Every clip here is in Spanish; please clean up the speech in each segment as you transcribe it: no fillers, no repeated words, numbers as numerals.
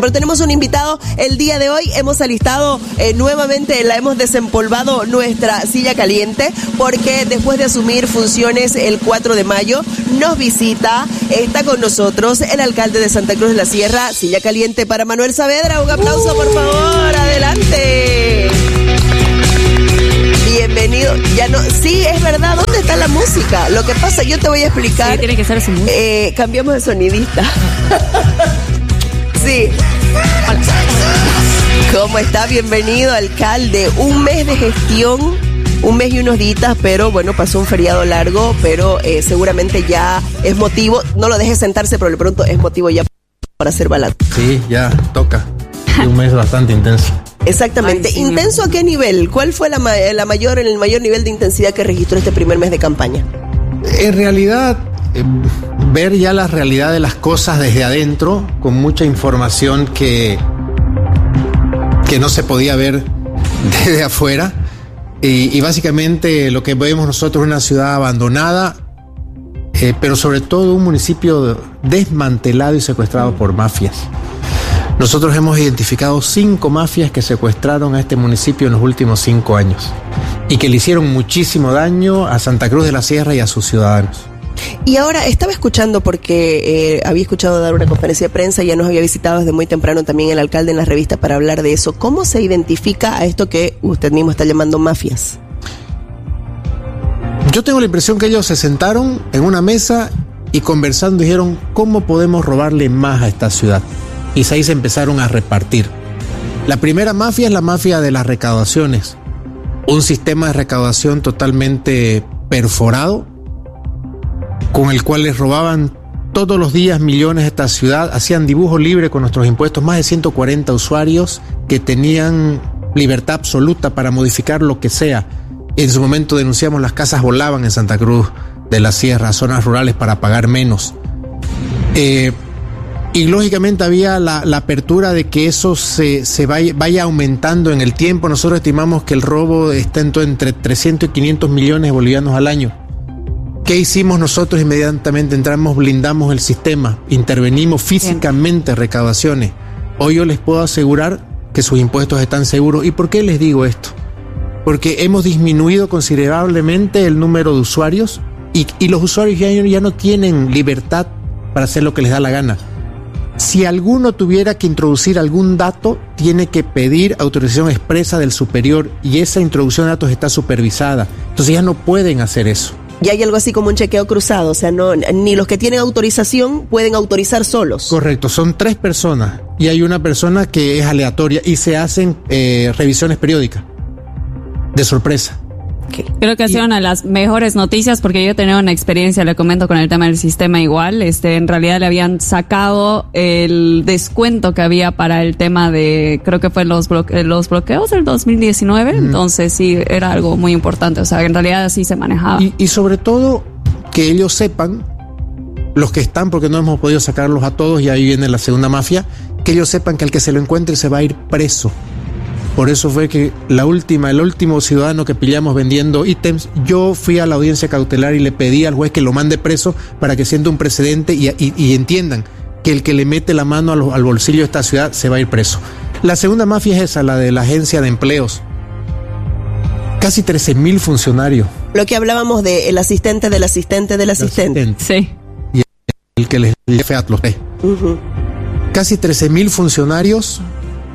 Pero tenemos un invitado el día de hoy. Hemos alistado nuevamente, la hemos desempolvado nuestra silla caliente, porque después de asumir funciones el 4 de mayo, nos visita, está con nosotros el alcalde de Santa Cruz de la Sierra. Silla caliente para Manuel Saavedra. Un aplauso, por favor. Adelante. Bienvenido. Ya no, sí, es verdad. ¿Dónde está la música? Lo que pasa, yo te voy a explicar. Sí, tiene que ser su música. Cambiamos de sonidista. Sí. Hola. ¿Cómo está? Bienvenido, alcalde. Un mes de gestión, un mes y unos días, pero bueno, pasó un feriado largo, pero seguramente ya es motivo, no lo dejes sentarse, pero de pronto es motivo ya para hacer balance. Sí, ya toca. Un mes bastante intenso. Exactamente. Ay, sí. ¿Intenso a qué nivel? ¿Cuál fue el mayor nivel de intensidad que registró este primer mes de campaña? En realidad, ver ya la realidad de las cosas desde adentro, con mucha información que no se podía ver desde afuera. Y básicamente lo que vemos nosotros es una ciudad abandonada, pero sobre todo un municipio desmantelado y secuestrado por mafias. Nosotros hemos identificado 5 mafias que secuestraron a este municipio en los últimos 5 años y que le hicieron muchísimo daño a Santa Cruz de la Sierra y a sus ciudadanos. Y ahora estaba escuchando, porque había escuchado dar una conferencia de prensa, ya nos había visitado desde muy temprano también el alcalde en la revista para hablar de eso. ¿Cómo se identifica a esto que usted mismo está llamando mafias? Yo tengo la impresión que ellos se sentaron en una mesa y conversando dijeron ¿cómo podemos robarle más a esta ciudad? Y ahí se empezaron a repartir. La primera mafia es la mafia de las recaudaciones. Un sistema de recaudación totalmente perforado, con el cual les robaban todos los días millones a esta ciudad, hacían dibujo libre con nuestros impuestos, más de 140 usuarios que tenían libertad absoluta para modificar lo que sea. En su momento denunciamos, las casas volaban en Santa Cruz de la Sierra, zonas rurales, para pagar menos. Y lógicamente había la apertura de que eso se vaya aumentando en el tiempo. Nosotros estimamos que el robo está entre 300 y 500 millones de bolivianos al año. ¿Qué hicimos nosotros? Inmediatamente entramos, blindamos el sistema, intervenimos físicamente recaudaciones. Hoy yo les puedo asegurar que sus impuestos están seguros. ¿Y por qué les digo esto? Porque hemos disminuido considerablemente el número de usuarios y los usuarios ya no tienen libertad para hacer lo que les da la gana. Si alguno tuviera que introducir algún dato, tiene que pedir autorización expresa del superior y esa introducción de datos está supervisada. Entonces ya no pueden hacer eso. Y hay algo así como un chequeo cruzado, o sea, no, ni los que tienen autorización pueden autorizar solos. Correcto, son 3 personas y hay una persona que es aleatoria y se hacen revisiones periódicas de sorpresa. Okay. Creo que ha sido una de las mejores noticias, porque yo he tenido una experiencia, le comento, con el tema del sistema igual. En realidad le habían sacado el descuento que había para el tema de, creo que fue los bloqueos del 2019. Entonces sí, era algo muy importante. O sea, en realidad así se manejaba. Y sobre todo que ellos sepan, los que están, porque no hemos podido sacarlos a todos y ahí viene la segunda mafia, que ellos sepan que al que se lo encuentre se va a ir preso. Por eso fue que el último ciudadano que pillamos vendiendo ítems, yo fui a la audiencia cautelar y le pedí al juez que lo mande preso para que sienta un precedente y entiendan que el que le mete la mano al bolsillo de esta ciudad se va a ir preso. La segunda mafia es esa, la de la agencia de empleos. Casi 13,000 funcionarios. Lo que hablábamos de el asistente del asistente del asistente. Sí. Y el que les jefe a los tres. Casi 13,000 funcionarios.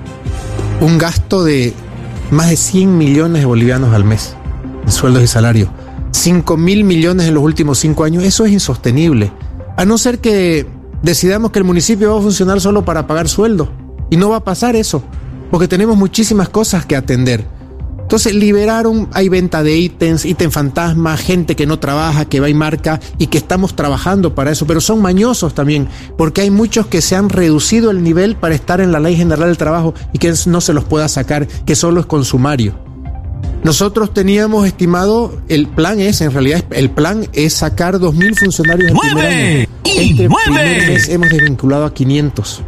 Un gasto de más de 100 millones de bolivianos al mes en sueldos y salarios. 5,000 millones en los últimos 5 años. Eso es insostenible. A no ser que decidamos que el municipio va a funcionar solo para pagar sueldo. Y no va a pasar eso, porque tenemos muchísimas cosas que atender. Entonces liberaron, hay venta de ítems fantasma, gente que no trabaja, que va y marca, y que estamos trabajando para eso, pero son mañosos también, porque hay muchos que se han reducido el nivel para estar en la Ley General del Trabajo y que no se los pueda sacar, que solo es con sumario. Nosotros teníamos estimado, el plan es sacar 2,000 funcionarios el primer año. Este primer mes hemos desvinculado a 500.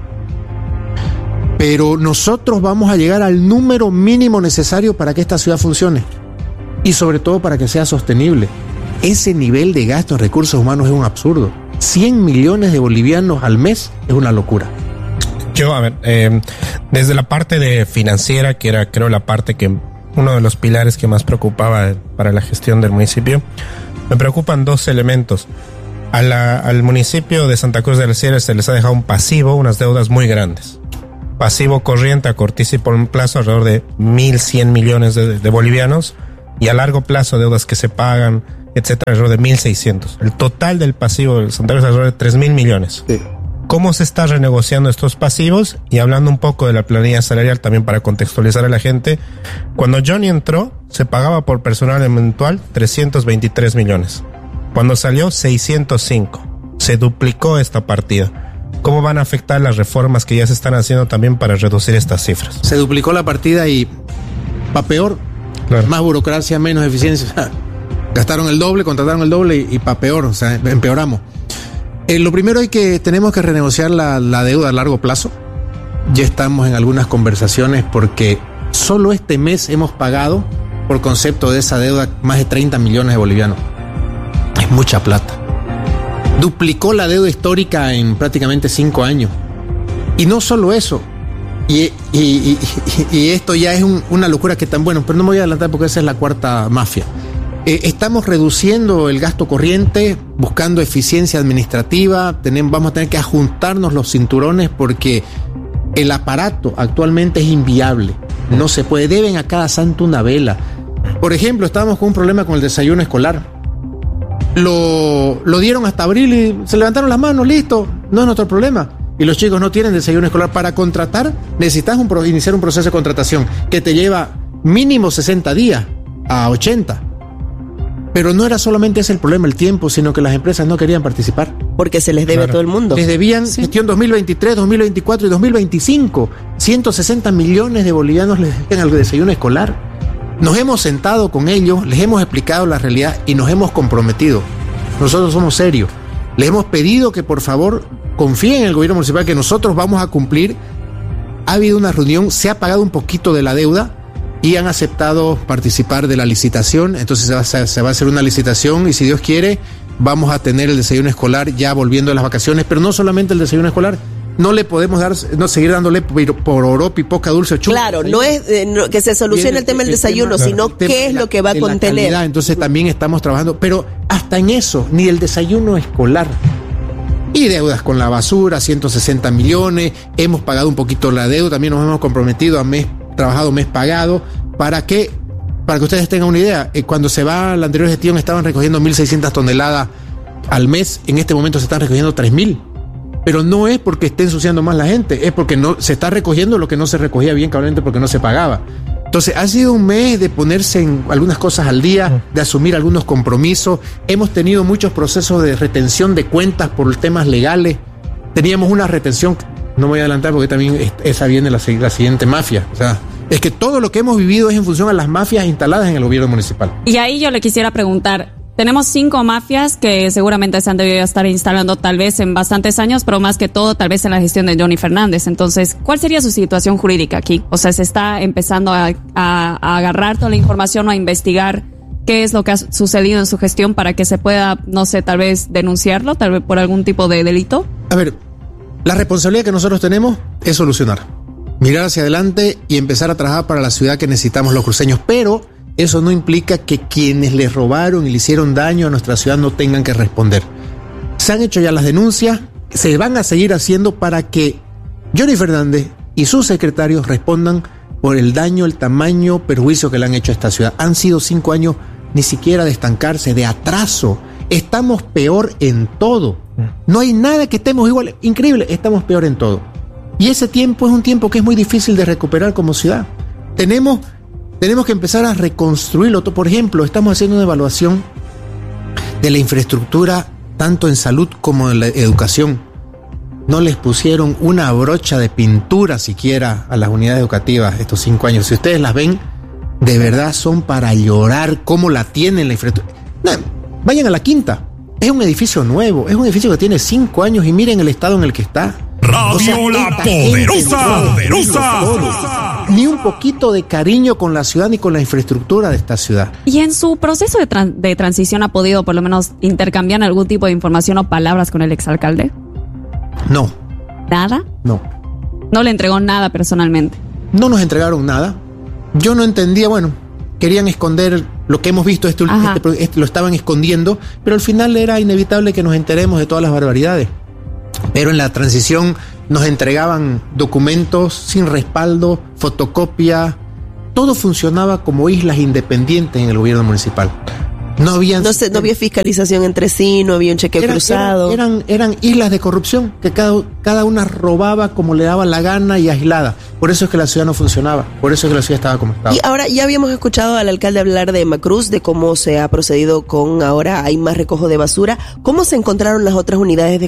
Pero nosotros vamos a llegar al número mínimo necesario para que esta ciudad funcione. Y sobre todo para que sea sostenible. Ese nivel de gasto en recursos humanos es un absurdo. 100 millones de bolivianos al mes es una locura. Yo, a ver, desde la parte de financiera, que era, creo, la parte que uno de los pilares que más preocupaba para la gestión del municipio, me preocupan dos elementos. Al municipio de Santa Cruz de la Sierra se les ha dejado un pasivo, unas deudas muy grandes. Pasivo corriente a cortísimo plazo alrededor de 1.100 millones de bolivianos, y a largo plazo deudas que se pagan, etcétera, alrededor de 1.600. El total del pasivo de Santa Cruz es alrededor de 3.000 millones. Sí. ¿Cómo se está renegociando estos pasivos? Y hablando un poco de la planilla salarial también para contextualizar a la gente, cuando Johnny entró se pagaba por personal eventual 323 millones. Cuando salió 605. Se duplicó esta partida. ¿Cómo van a afectar las reformas que ya se están haciendo también para reducir estas cifras? Se duplicó la partida y pa' peor, claro. Más burocracia, menos eficiencia. Gastaron el doble, contrataron el doble y pa' peor, o sea, empeoramos. Lo primero tenemos que renegociar la deuda a largo plazo. Ya estamos en algunas conversaciones porque solo este mes hemos pagado por concepto de esa deuda más de 30 millones de bolivianos. Es mucha plata. Duplicó la deuda histórica en prácticamente 5 años. Y no solo eso. Y esto ya es una locura que tan bueno, pero no me voy a adelantar porque esa es la cuarta mafia. Estamos reduciendo el gasto corriente, buscando eficiencia administrativa, vamos a tener que ajustarnos los cinturones porque el aparato actualmente es inviable. No se puede, deben a cada santo una vela. Por ejemplo, estábamos con un problema con el desayuno escolar. Lo dieron hasta abril y se levantaron las manos, listo, no es nuestro problema. Y los chicos no tienen desayuno escolar. Para contratar necesitas iniciar un proceso de contratación que te lleva mínimo 60 días a 80. Pero no era solamente ese el problema, el tiempo, sino que las empresas no querían participar. Porque se les debe a todo el mundo. Les debían gestión 2023, 2024 y 2025. 160 millones de bolivianos les deben al desayuno escolar. Nos hemos sentado con ellos, les hemos explicado la realidad y nos hemos comprometido. Nosotros somos serios. Les hemos pedido que por favor confíen en el gobierno municipal que nosotros vamos a cumplir. Ha habido una reunión, se ha pagado un poquito de la deuda y han aceptado participar de la licitación. Entonces se va a hacer una licitación y si Dios quiere vamos a tener el desayuno escolar ya volviendo a las vacaciones, pero no solamente el desayuno escolar. No le podemos seguir dándole por oropi, poca dulce o chupa. Claro, no es que se solucione el tema del desayuno, sino qué es lo que va a contener. Entonces también estamos trabajando, pero hasta en eso, ni el desayuno escolar. Y deudas con la basura, 160 millones, hemos pagado un poquito la deuda, también nos hemos comprometido a mes trabajado, mes pagado, para que ustedes tengan una idea, cuando se va la anterior gestión estaban recogiendo 1.600 toneladas al mes, en este momento se están recogiendo 3.000. Pero no es porque esté ensuciando más la gente, es porque no se está recogiendo lo que no se recogía bien, cabalmente porque no se pagaba. Entonces ha sido un mes de ponerse en algunas cosas al día, de asumir algunos compromisos. Hemos tenido muchos procesos de retención de cuentas por temas legales. Teníamos una retención, no me voy a adelantar porque también esa viene la siguiente mafia. O sea, es que todo lo que hemos vivido es en función a las mafias instaladas en el gobierno municipal. Y ahí yo le quisiera preguntar, tenemos 5 mafias que seguramente se han debido estar instalando tal vez en bastantes años, pero más que todo tal vez en la gestión de Johnny Fernández. Entonces, ¿cuál sería su situación jurídica aquí? O sea, ¿se está empezando a agarrar toda la información o a investigar qué es lo que ha sucedido en su gestión para que se pueda, no sé, tal vez denunciarlo, tal vez por algún tipo de delito? A ver, la responsabilidad que nosotros tenemos es solucionar, mirar hacia adelante y empezar a trabajar para la ciudad que necesitamos los cruceños, pero eso no implica que quienes le robaron y le hicieron daño a nuestra ciudad no tengan que responder. Se han hecho ya las denuncias, se van a seguir haciendo para que Johnny Fernández y sus secretarios respondan por el daño, el tamaño, perjuicio que le han hecho a esta ciudad. Han sido 5 años ni siquiera de estancarse, de atraso. Estamos peor en todo. No hay nada que estemos igual. Increíble, estamos peor en todo. Y ese tiempo es un tiempo que es muy difícil de recuperar como ciudad. Tenemos que empezar a reconstruirlo. Por ejemplo, estamos haciendo una evaluación de la infraestructura tanto en salud como en la educación. No les pusieron una brocha de pintura siquiera a las unidades educativas estos 5 años. Si ustedes las ven, de verdad son para llorar cómo la tienen la infraestructura. No, vayan a la Quinta. Es un edificio nuevo, es un edificio que tiene 5 años y miren el estado en el que está. Radio La Poderosa. Ni un poquito de cariño con la ciudad ni con la infraestructura de esta ciudad. ¿Y en su proceso de transición ha podido por lo menos intercambiar algún tipo de información o palabras con el exalcalde? No. ¿Nada? No. No le entregó nada personalmente. No nos entregaron nada. Yo no entendía, bueno, querían esconder lo que hemos visto, lo estaban escondiendo, pero al final era inevitable que nos enteremos de todas las barbaridades. Pero en la transición nos entregaban documentos sin respaldo, fotocopia, todo funcionaba como islas independientes en el gobierno municipal. No había fiscalización entre sí, no había un chequeo cruzado. Eran islas de corrupción, que cada una robaba como le daba la gana y aislada. Por eso es que la ciudad no funcionaba, por eso es que la ciudad estaba como estaba. Y ahora ya habíamos escuchado al alcalde hablar de Macruz, de cómo se ha procedido ahora hay más recojo de basura. ¿Cómo se encontraron las otras unidades de